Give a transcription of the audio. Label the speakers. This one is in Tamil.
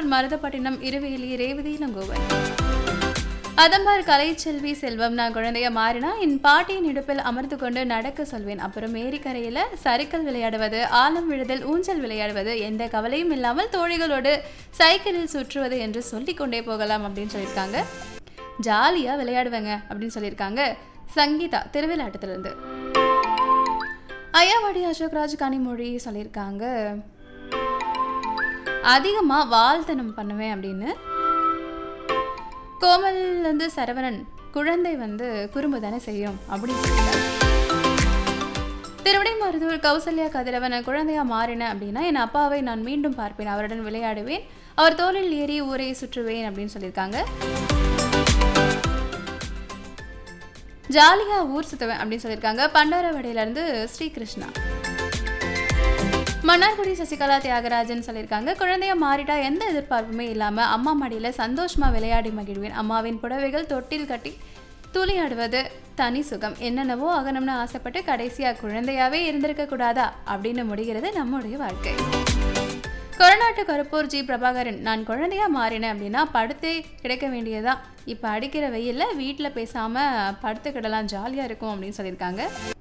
Speaker 1: மருதப்பட்டினம் இருவேலி ரேவதி இளங்கோவன். அதம்பார் கலைச்செல்வி செல்வம். நான் குழந்தைய மாறினா என் பாட்டியின் இடுப்பில் அமர்ந்து கொண்டு நடக்க சொல்வேன். அப்புறம் ஏரிக்கரையில் சறுக்கல் விளையாடுவது, ஆழம் விழுதல், ஊஞ்சல் விளையாடுவது, எந்த கவலையும் இல்லாமல் தோழிகளோடு சைக்கிளில் சுற்றுவது என்று சொல்லிக்கொண்டே போகலாம் அப்படின்னு சொல்லியிருக்காங்க. ஜாலியாக விளையாடுவேங்க அப்படின்னு சொல்லியிருக்காங்க சங்கீதா திருவிழாட்டத்திலிருந்து. ஐயாவாடி அசோக்ராஜ் கனிமொழி சொல்லியிருக்காங்க அதிகமாக வாழ்த்தனம் பண்ணுவேன் அப்படின்னு. கோமல்லேருந்து சரவணன் குழந்தை குறும்பு தானே செய்யும் அப்படின்னு சொல்லியிருக்காங்க. திருவிடைமருதூர் கௌசல்யா கதிரவன் குழந்தையா மாறினேன் அப்படின்னா என் அப்பாவை நான் மீண்டும் பார்ப்பேன், அவருடன் விளையாடுவேன், அவர் தோளில் ஏறி ஊரை சுற்றுவேன் அப்படின்னு சொல்லியிருக்காங்க. ஜாலியா ஊர் சுத்துவேன் அப்படின்னு சொல்லியிருக்காங்க பண்டாரவடையிலிருந்து ஸ்ரீகிருஷ்ணா. மன்னார்குடி சசிகலா தியாகராஜன் சொல்லியிருக்காங்க குழந்தைய மாறிட்டா எந்த எதிர்பார்ப்புமே இல்லாமல் அம்மா மடியில் சந்தோஷமாக விளையாடி மகிழ்வேன். அம்மாவின் புடவைகள் தொட்டில் கட்டி துளியாடுவது தனி சுகம். என்னென்னவோ ஆகணும்னு ஆசைப்பட்டு கடைசியாக குழந்தையாவே இருந்திருக்க கூடாதா அப்படின்னு முடிகிறது நம்முடைய வாழ்க்கை. கொரநாட்டு கருப்பூர் ஜி பிரபாகரன் நான் குழந்தையா மாறினேன் அப்படின்னா படுத்தே கிடைக்க வேண்டியதா, இப்போ அடிக்கிற வெயிலில் வீட்டில் பேசாமல் படுத்துக்கிடலாம், ஜாலியாக இருக்கும் அப்படின்னு சொல்லியிருக்காங்க.